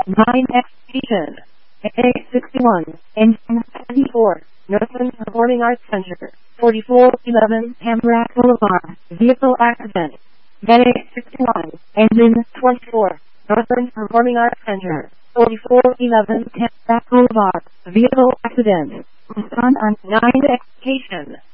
9X Station. A61, Engine 24, Northland Performing Arts Center, 4411 Tamarack Boulevard, Vehicle Accident. A61, Engine 24, Northland Performing Arts Center, 4411 Tamarack Boulevard, Vehicle Accident. Respond on 9X Station.